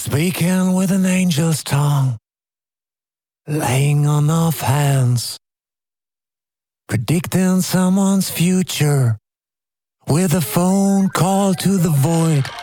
Speaking with an angel's tongue, laying on of hands, predicting someone's future with a phone call to the void.